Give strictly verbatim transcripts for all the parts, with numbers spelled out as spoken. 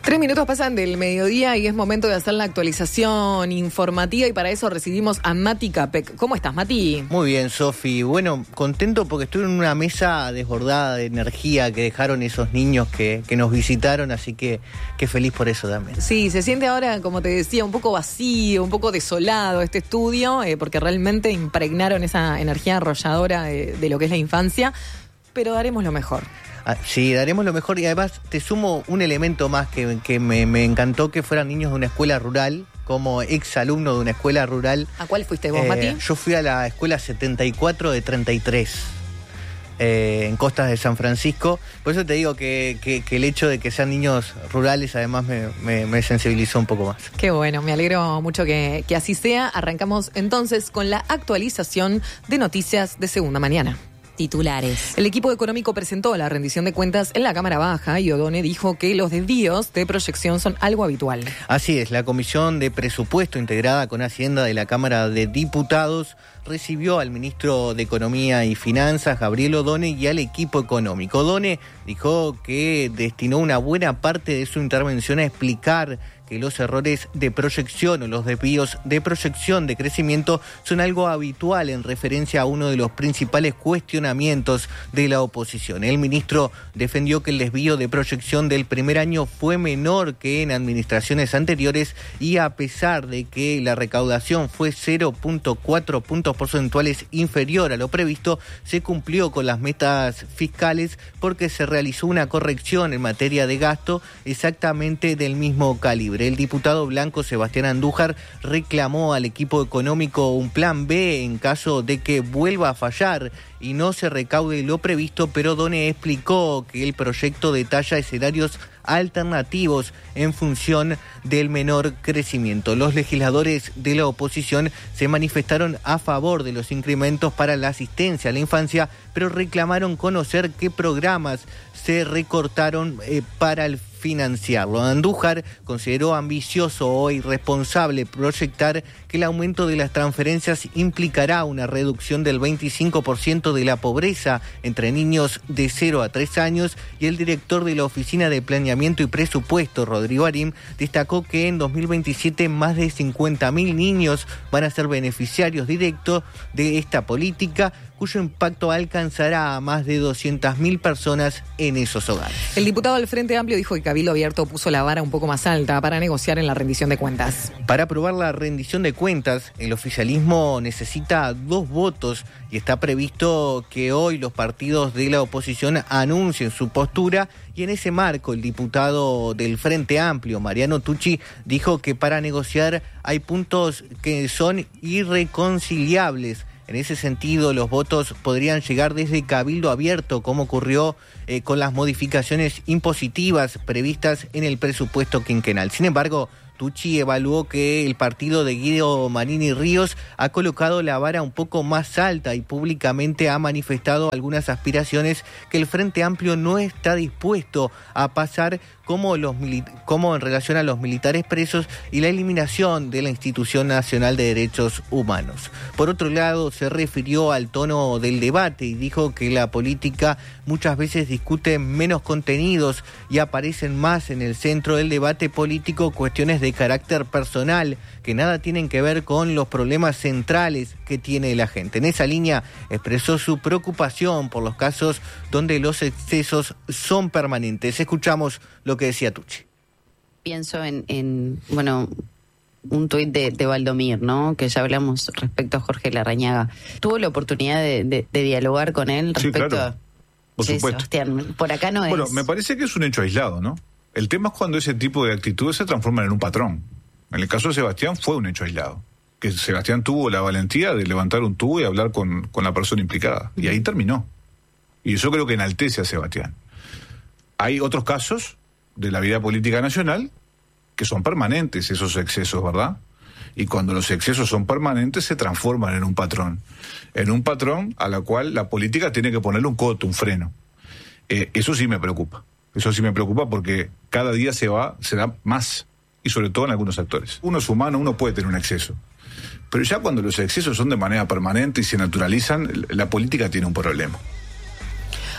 Tres minutos pasan del mediodía y es momento de hacer la actualización informativa y para eso recibimos a Mati Capek. ¿Cómo estás, Mati? Muy bien, Sofi. Bueno, contento porque estuve en una mesa desbordada de energía que dejaron esos niños que, que nos visitaron, así que, que feliz por eso también. Sí, se siente ahora, como te decía, un poco vacío, un poco desolado este estudio, eh, porque realmente impregnaron esa energía arrolladora de, de lo que es la infancia, pero daremos lo mejor. Ah, sí, daremos lo mejor y además te sumo un elemento más que, que me, me encantó, que fueran niños de una escuela rural, como ex alumno de una escuela rural. ¿A cuál fuiste vos, eh, Mati? Yo fui a la escuela setenta y cuatro de treinta y tres, eh, en Costas de San Francisco. Por eso te digo que, que, que el hecho de que sean niños rurales además me, me, me sensibilizó un poco más. Qué bueno, me alegro mucho que, que así sea. Arrancamos entonces con la actualización de noticias de Segunda Mañana. Titulares. El equipo económico presentó la rendición de cuentas en la Cámara Baja y Odone dijo que los desvíos de proyección son algo habitual. Así es, la Comisión de Presupuesto integrada con Hacienda de la Cámara de Diputados recibió al ministro de Economía y Finanzas, Gabriel Odone, y al equipo económico. Odone dijo que destinó una buena parte de su intervención a explicar que los errores de proyección o los desvíos de proyección de crecimiento son algo habitual en referencia a uno de los principales cuestionamientos de la oposición. El ministro defendió que el desvío de proyección del primer año fue menor que en administraciones anteriores y a pesar de que la recaudación fue cero punto cuatro puntos porcentuales inferior a lo previsto, se cumplió con las metas fiscales porque se realizó una corrección en materia de gasto exactamente del mismo calibre. El diputado blanco Sebastián Andújar reclamó al equipo económico un plan B en caso de que vuelva a fallar y no se recaude lo previsto, pero Odone explicó que el proyecto detalla escenarios alternativos en función del menor crecimiento. Los legisladores de la oposición se manifestaron a favor de los incrementos para la asistencia a la infancia, pero reclamaron conocer qué programas se recortaron eh, para el financiarlo. Andújar consideró ambicioso o irresponsable proyectar que el aumento de las transferencias implicará una reducción del veinticinco por ciento de la pobreza entre niños de cero a tres años, y el director de la Oficina de Planeamiento y Presupuesto, Rodrigo Arim, destacó que en dos mil veintisiete más de cincuenta mil niños van a ser beneficiarios directos de esta política, cuyo impacto alcanzará a más de doscientas mil personas en esos hogares. El diputado del Frente Amplio dijo que Cabildo Abierto puso la vara un poco más alta para negociar en la rendición de cuentas. Para aprobar la rendición de cuentas, el oficialismo necesita dos votos y está previsto que hoy los partidos de la oposición anuncien su postura, y en ese marco el diputado del Frente Amplio, Mariano Tucci, dijo que para negociar hay puntos que son irreconciliables. En ese sentido, los votos podrían llegar desde Cabildo Abierto, como ocurrió eh, con las modificaciones impositivas previstas en el presupuesto quinquenal. Sin embargo, Tucci evaluó que el partido de Guido Manini Ríos ha colocado la vara un poco más alta y públicamente ha manifestado algunas aspiraciones que el Frente Amplio no está dispuesto a pasar, como, los mili- como en relación a los militares presos y la eliminación de la Institución Nacional de Derechos Humanos. Por otro lado, se refirió al tono del debate y dijo que la política muchas veces discute menos contenidos y aparecen más en el centro del debate político cuestiones de carácter personal que nada tienen que ver con los problemas centrales que tiene la gente. En esa línea expresó su preocupación por los casos donde los excesos son permanentes. Escuchamos lo que decía Tucci. Pienso en, en bueno, un tuit de, de Valdomir, ¿no? Que ya hablamos respecto a Jorge Larrañaga. ¿Tuvo la oportunidad de, de, de dialogar con él respecto sí, claro. a... Por sí, supuesto. Sebastián, por acá no es... Bueno, me parece que es un hecho aislado, ¿no? El tema es cuando ese tipo de actitudes se transforman en un patrón. En el caso de Sebastián fue un hecho aislado. Que Sebastián tuvo la valentía de levantar un tubo y hablar con, con la persona implicada. Y ahí terminó. Y eso creo que enaltece a Sebastián. Hay otros casos de la vida política nacional que son permanentes, esos excesos, ¿verdad? Y cuando los excesos son permanentes se transforman en un patrón. En un patrón a la cual la política tiene que ponerle un coto, un freno. Eh, eso sí me preocupa. Eso sí me preocupa porque cada día se va, se da más. Y sobre todo en algunos actores. Uno es humano, uno puede tener un exceso. Pero ya cuando los excesos son de manera permanente y se naturalizan, la política tiene un problema.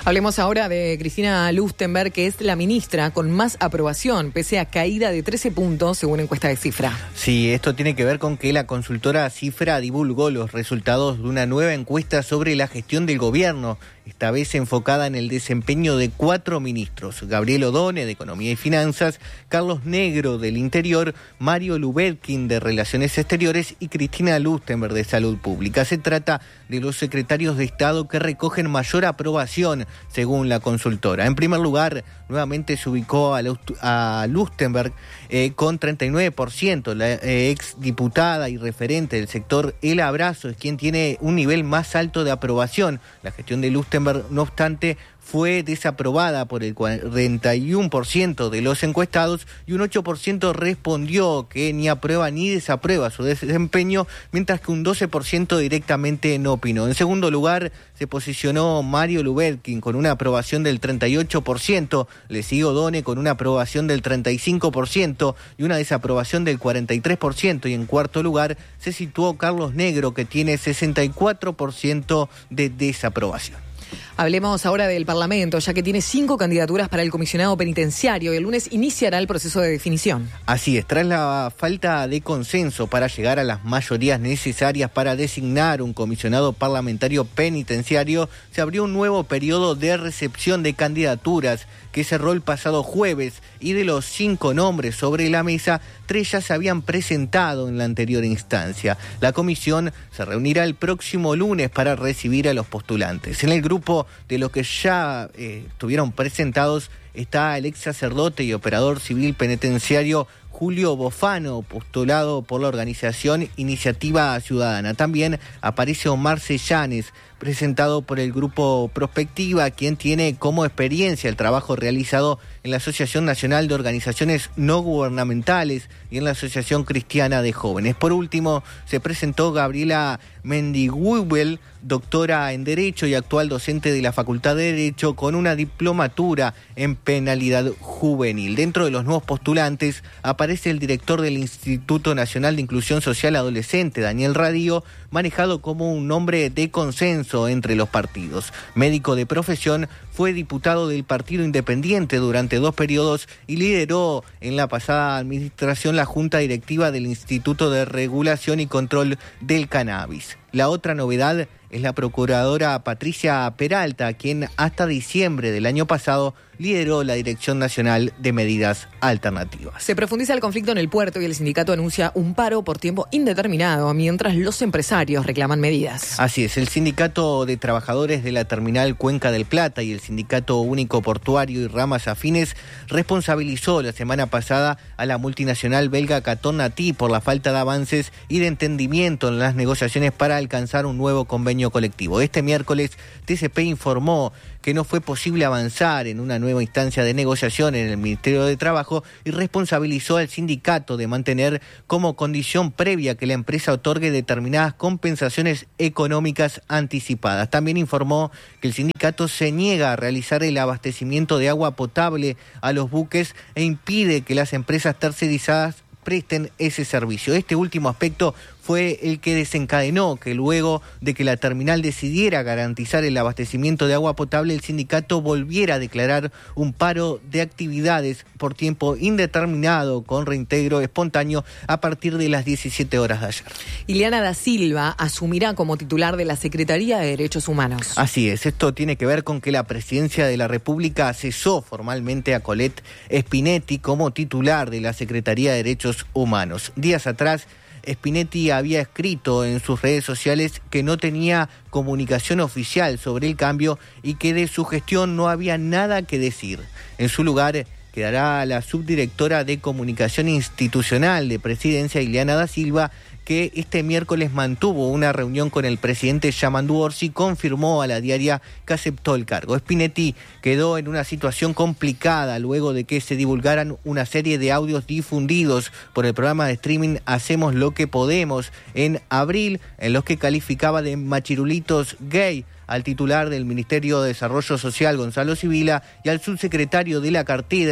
Hablemos ahora de Cristina Lustenberg, que es la ministra con más aprobación, pese a caída de trece puntos, según encuesta de Cifra. Sí, esto tiene que ver con que la consultora Cifra divulgó los resultados de una nueva encuesta sobre la gestión del gobierno, esta vez enfocada en el desempeño de cuatro ministros: Gabriel Odone, de Economía y Finanzas, Carlos Negro, del Interior, Mario Lubetkin, de Relaciones Exteriores, y Cristina Lustenberg, de Salud Pública. Se trata de los secretarios de Estado que recogen mayor aprobación, según la consultora. En primer lugar, nuevamente se ubicó a, Lust- a Lustenberg eh, con treinta y nueve por ciento. La eh, ex diputada y referente del sector El Abrazo es quien tiene un nivel más alto de aprobación. La gestión de Lustenberg, no obstante, fue desaprobada por el cuarenta y uno por ciento de los encuestados y un ocho por ciento respondió que ni aprueba ni desaprueba su desempeño, mientras que un doce por ciento directamente no opinó. En segundo lugar se posicionó Mario Lubetkin con una aprobación del treinta y ocho por ciento, le sigue Odone con una aprobación del treinta y cinco por ciento y una desaprobación del cuarenta y tres por ciento, y en cuarto lugar se situó Carlos Negro, que tiene sesenta y cuatro por ciento de desaprobación. Hablemos ahora del Parlamento, ya que tiene cinco candidaturas para el comisionado penitenciario y el lunes iniciará el proceso de definición. Así es, tras la falta de consenso para llegar a las mayorías necesarias para designar un comisionado parlamentario penitenciario, se abrió un nuevo periodo de recepción de candidaturas que cerró el pasado jueves, y de los cinco nombres sobre la mesa, tres ya se habían presentado en la anterior instancia. La comisión se reunirá el próximo lunes para recibir a los postulantes. En el grupo de los que ya eh, estuvieron presentados está el ex sacerdote y operador civil penitenciario Julio Bofano, postulado por la organización Iniciativa Ciudadana. También aparece Omar Sellanes, presentado por el grupo Prospectiva, quien tiene como experiencia el trabajo realizado en la Asociación Nacional de Organizaciones No Gubernamentales y en la Asociación Cristiana de Jóvenes. Por último, se presentó Gabriela Mendigüibel, doctora en Derecho y actual docente de la Facultad de Derecho, con una diplomatura en penalidad juvenil. Dentro de los nuevos postulantes aparece el director del Instituto Nacional de Inclusión Social Adolescente, Daniel Radío, manejado como un nombre de consenso entre los partidos. Médico de profesión, fue diputado del Partido Independiente durante dos periodos y lideró en la pasada administración la Junta Directiva del Instituto de Regulación y Control del Cannabis. La otra novedad es la procuradora Patricia Peralta, quien hasta diciembre del año pasado lideró la Dirección Nacional de Medidas Alternativas. Se profundiza el conflicto en el puerto y el sindicato anuncia un paro por tiempo indeterminado, mientras los empresarios reclaman medidas. Así es, el Sindicato de Trabajadores de la Terminal Cuenca del Plata y el Sindicato Único Portuario y ramas afines responsabilizó la semana pasada a la multinacional belga Caton Nati por la falta de avances y de entendimiento en las negociaciones para alcanzar un nuevo convenio colectivo. Este miércoles, T C P informó que no fue posible avanzar en una nueva instancia de negociación en el Ministerio de Trabajo y responsabilizó al sindicato de mantener como condición previa que la empresa otorgue determinadas compensaciones económicas anticipadas. También informó que el sindicato se niega a realizar el abastecimiento de agua potable a los buques e impide que las empresas tercerizadas presten ese servicio. Este último aspecto fue el que desencadenó que luego de que la terminal decidiera garantizar el abastecimiento de agua potable, el sindicato volviera a declarar un paro de actividades por tiempo indeterminado con reintegro espontáneo a partir de las diecisiete horas de ayer. Ileana da Silva asumirá como titular de la Secretaría de Derechos Humanos. Así es, esto tiene que ver con que la Presidencia de la República cesó formalmente a Colette Spinetti como titular de la Secretaría de Derechos Humanos. Días atrás, Spinetti había escrito en sus redes sociales que no tenía comunicación oficial sobre el cambio y que de su gestión no había nada que decir. En su lugar quedará la subdirectora de Comunicación Institucional de Presidencia, Ileana da Silva, que este miércoles mantuvo una reunión con el presidente Yamandu Orsi y confirmó a la diaria que aceptó el cargo. Spinetti quedó en una situación complicada luego de que se divulgaran una serie de audios difundidos por el programa de streaming Hacemos lo que podemos en abril, en los que calificaba de machirulitos gay al titular del Ministerio de Desarrollo Social, Gonzalo Sibila, y al subsecretario de la cartera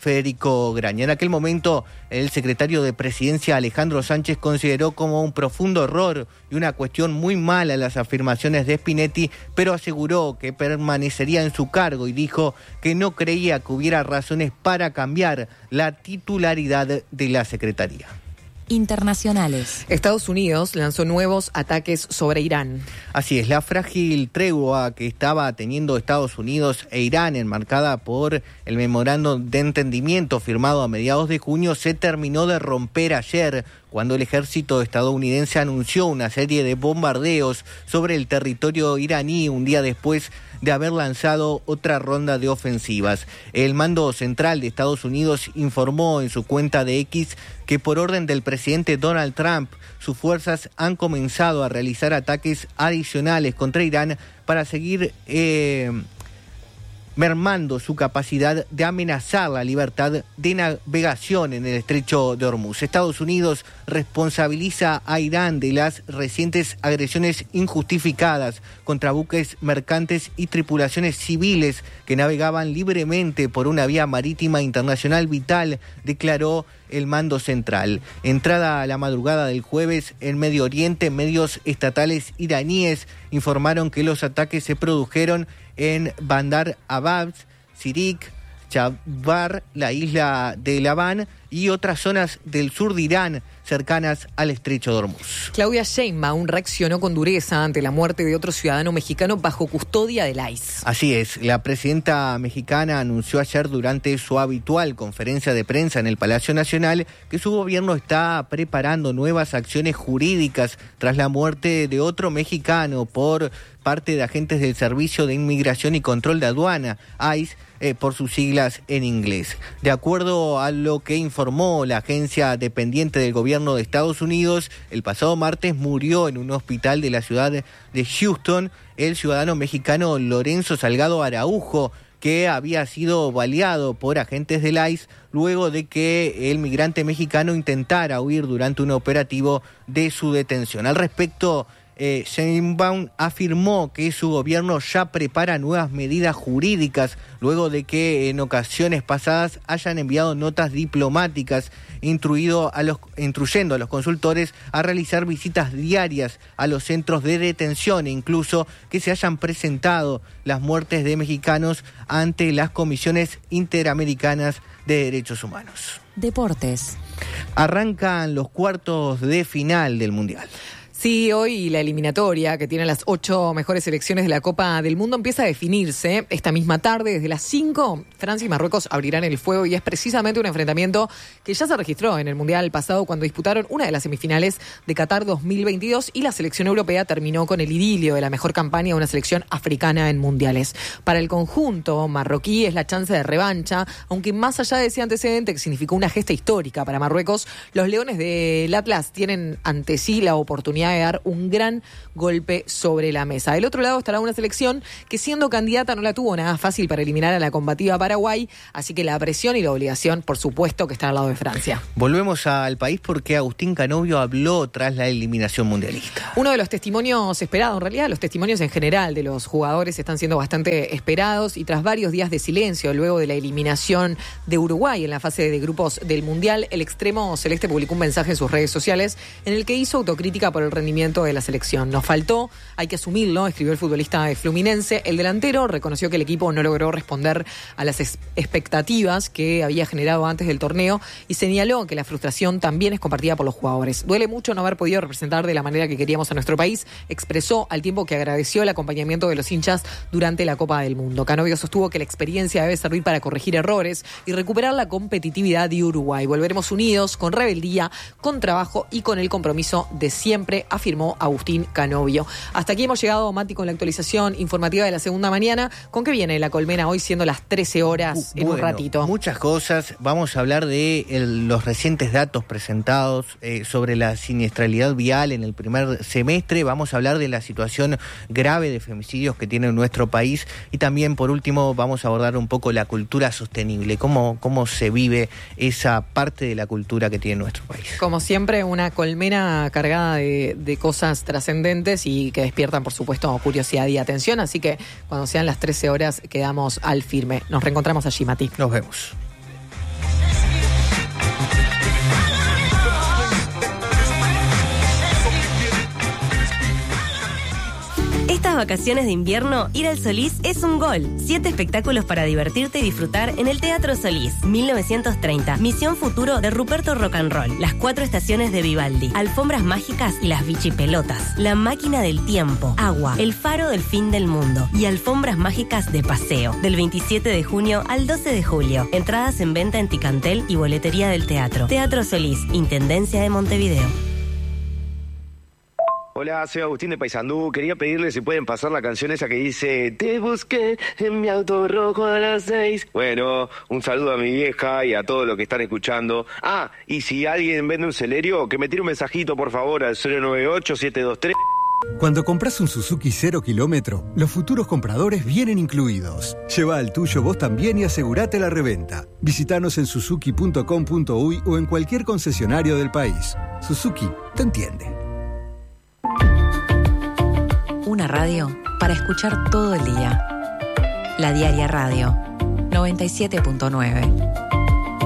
Federico Graña. En aquel momento, el secretario de Presidencia, Alejandro Sánchez, consideró como un profundo error y una cuestión muy mala las afirmaciones de Spinetti, pero aseguró que permanecería en su cargo y dijo que no creía que hubiera razones para cambiar la titularidad de la Secretaría. Internacionales. Estados Unidos lanzó nuevos ataques sobre Irán. Así es, la frágil tregua que estaba teniendo Estados Unidos e Irán, enmarcada por el memorando de entendimiento firmado a mediados de junio, se terminó de romper ayer, cuando el ejército estadounidense anunció una serie de bombardeos sobre el territorio iraní un día después de haber lanzado otra ronda de ofensivas. El mando central de Estados Unidos informó en su cuenta de X que por orden del presidente Donald Trump, sus fuerzas han comenzado a realizar ataques adicionales contra Irán para seguir eh, mermando su capacidad de amenazar la libertad de navegación en el estrecho de Hormuz. Estados Unidos responsabiliza a Irán de las recientes agresiones injustificadas contra buques mercantes y tripulaciones civiles que navegaban libremente por una vía marítima internacional vital, declaró el mando central. Entrada a la madrugada del jueves en Medio Oriente, medios estatales iraníes informaron que los ataques se produjeron en Bandar Abbas, Sirik, Chabar, la isla de Labán y otras zonas del sur de Irán cercanas al estrecho de Hormuz. Claudia Sheinbaum reaccionó con dureza ante la muerte de otro ciudadano mexicano bajo custodia del I C E. Así es, la presidenta mexicana anunció ayer durante su habitual conferencia de prensa en el Palacio Nacional que su gobierno está preparando nuevas acciones jurídicas tras la muerte de otro mexicano por parte de agentes del Servicio de Inmigración y Control de Aduana, I C E, eh, por sus siglas en inglés. De acuerdo a lo que informó la agencia dependiente del gobierno de Estados Unidos, el pasado martes murió en un hospital de la ciudad de Houston el ciudadano mexicano Lorenzo Salgado Araujo, que había sido baleado por agentes del I C E luego de que el migrante mexicano intentara huir durante un operativo de su detención. Al respecto, Eh, Sheinbaum afirmó que su gobierno ya prepara nuevas medidas jurídicas luego de que en ocasiones pasadas hayan enviado notas diplomáticas instruido a los, instruyendo a los consultores a realizar visitas diarias a los centros de detención e incluso que se hayan presentado las muertes de mexicanos ante las comisiones interamericanas de derechos humanos. Deportes. Arrancan los cuartos de final del Mundial. Sí, hoy la eliminatoria, que tiene las ocho mejores selecciones de la Copa del Mundo, empieza a definirse. Esta misma tarde, desde las cinco, Francia y Marruecos abrirán el fuego y es precisamente un enfrentamiento que ya se registró en el Mundial pasado cuando disputaron una de las semifinales de Qatar dos mil veintidós y la selección europea terminó con el idilio de la mejor campaña de una selección africana en mundiales. Para el conjunto marroquí es la chance de revancha, aunque más allá de ese antecedente que significó una gesta histórica para Marruecos, los Leones del Atlas tienen ante sí la oportunidad de dar un gran golpe sobre la mesa. Del otro lado estará una selección que siendo candidata no la tuvo nada fácil para eliminar a la combativa Paraguay, así que la presión y la obligación, por supuesto, que está al lado de Francia. Volvemos al país porque Agustín Canovio habló tras la eliminación mundialista. Uno de los testimonios esperados, en realidad los testimonios en general de los jugadores están siendo bastante esperados y tras varios días de silencio luego de la eliminación de Uruguay en la fase de grupos del Mundial, el extremo celeste publicó un mensaje en sus redes sociales en el que hizo autocrítica por el rendimiento de la selección. Nos faltó, hay que asumirlo, escribió el futbolista de Fluminense. El delantero reconoció que el equipo no logró responder a las expectativas que había generado antes del torneo y señaló que la frustración también es compartida por los jugadores. Duele mucho no haber podido representar de la manera que queríamos a nuestro país, expresó al tiempo que agradeció el acompañamiento de los hinchas durante la Copa del Mundo. Canovio sostuvo que la experiencia debe servir para corregir errores y recuperar la competitividad de Uruguay. Volveremos unidos, con rebeldía, con trabajo y con el compromiso de siempre, afirmó Agustín Canovio. Hasta aquí hemos llegado, Mati, con la actualización informativa de la segunda mañana. ¿Con qué viene la colmena hoy siendo las trece horas en bueno, un ratito? Muchas cosas. Vamos a hablar de el, los recientes datos presentados eh, sobre la siniestralidad vial en el primer semestre. Vamos a hablar de la situación grave de femicidios que tiene nuestro país y también, por último, vamos a abordar un poco la cultura sostenible, cómo, cómo se vive esa parte de la cultura que tiene nuestro país. Como siempre, una colmena cargada de, de cosas trascendentes y que despiertan, por supuesto, curiosidad y atención. Así que cuando sean las trece horas quedamos al firme. Nos reencontramos allí, Mati. Nos vemos. Estas vacaciones de invierno, ir al Solís es un gol. Siete espectáculos para divertirte y disfrutar en el Teatro Solís. mil novecientos treinta, Misión Futuro de Ruperto Rock and Roll. Las cuatro estaciones de Vivaldi. Alfombras mágicas y las bichipelotas. La máquina del tiempo. Agua. El faro del fin del mundo. Y alfombras mágicas de paseo. Del veintisiete de junio al doce de julio. Entradas en venta en Ticantel y boletería del teatro. Teatro Solís, Intendencia de Montevideo. Hola, soy Agustín de Paysandú. Quería pedirle si pueden pasar la canción esa que dice te busqué en mi auto rojo a las seis. Bueno, un saludo a mi vieja y a todos los que están escuchando. Ah, y si alguien vende un Celerio, que me tire un mensajito por favor al cero nueve ocho siete dos tres. Cuando compras un Suzuki cero kilómetro, los futuros compradores vienen incluidos. Lleva el tuyo vos también y asegurate la reventa. Visítanos en suzuki punto com punto uy o en cualquier concesionario del país. Suzuki te entiende. Una radio para escuchar todo el día. La Diaria Radio, noventa y siete punto nueve.